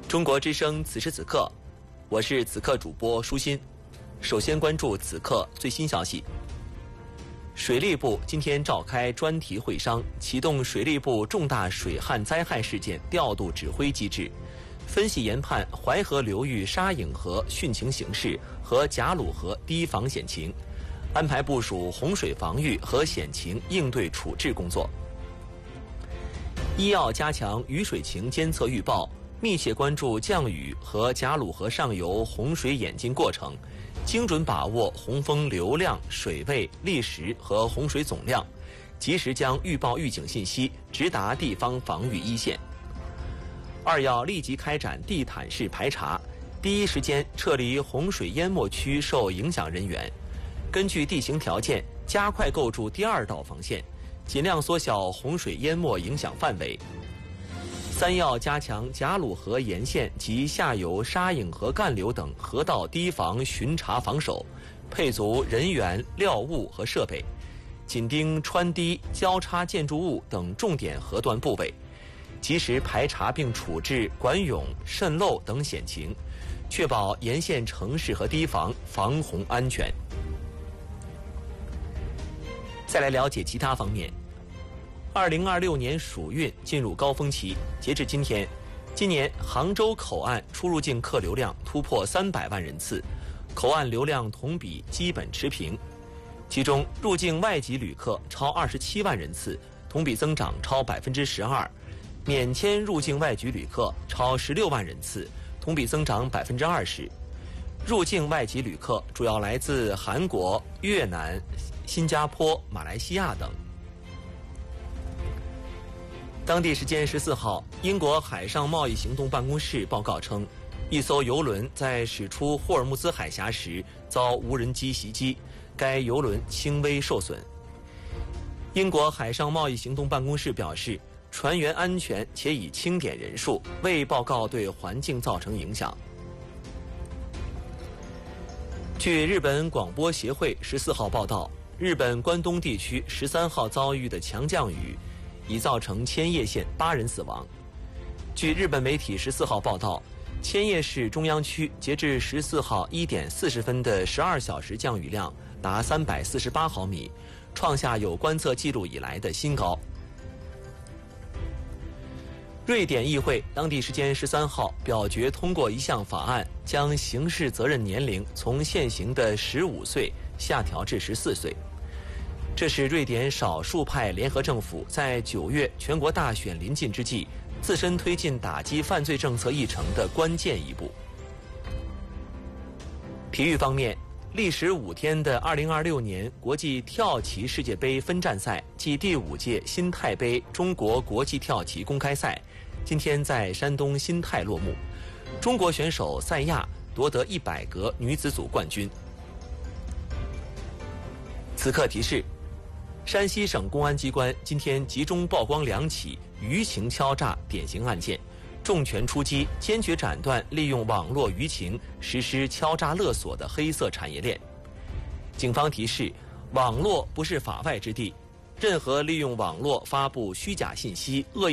中国之声此时此刻，我是此刻主播舒心。首先关注此刻最新消息。水利部今天召开专题会商，启动水利部重大水旱灾害事件调度指挥机制，分析研判淮河流域沙颍河汛情形势和贾鲁河堤防险情，安排部署洪水防御和险情应对处置工作。一要加强雨水情监测预报，密切关注降雨和贾鲁河上游洪水演进过程，精准把握洪峰流量、水位、砾石和洪水总量，及时将预报预警信息直达地方防御一线。二要立即开展地毯式排查，第一时间撤离洪水淹没区受影响人员，根据地形条件加快构筑第二道防线，尽量缩小洪水淹没影响范围。三要加强贾鲁河沿线及下游沙颍河干流等河道堤防巡查防守，配足人员、料物和设备，紧盯穿堤、交叉建筑物等重点河段部位，及时排查并处置管涌、渗漏等险情，确保沿线城市和堤防防洪安全。再来了解其他方面。2026年暑运进入高峰期，截至今天，今年杭州口岸出入境客流量突破300万人次，口岸流量同比基本持平。其中，入境外籍旅客超27万人次，同比增长超12%；免签入境外籍旅客超16万人次，同比增长20%。入境外籍旅客主要来自韩国、越南、新加坡、马来西亚等。当地时间14号，英国海上贸易行动办公室报告称，一艘邮轮在驶出霍尔木兹海峡时遭无人机袭击，该邮轮轻微受损。英国海上贸易行动办公室表示，船员安全且已清点人数，未报告对环境造成影响。据日本广播协会14号报道，日本关东地区13号遭遇的强降雨已造成千叶县8人死亡。据日本媒体14号报道，千叶市中央区截至14号1点40分的12小时降雨量达348毫米，创下有观测记录以来的新高。瑞典议会当地时间13号表决通过一项法案，将刑事责任年龄从现行的15岁下调至14岁。这是瑞典少数派联合政府在9月全国大选临近之际，自身推进打击犯罪政策议程的关键一步。体育方面，历时5天的2026年国际跳棋世界杯分站赛暨第5届新泰杯中国国际跳棋公开赛，今天在山东新泰落幕。中国选手赛亚夺得100格女子组冠军。此刻提示：山西省公安机关今天集中曝光2起舆情敲诈典型案件，重拳出击，坚决斩断利用网络舆情实施敲诈勒索的黑色产业链。警方提示：网络不是法外之地，任何利用网络发布虚假信息、恶意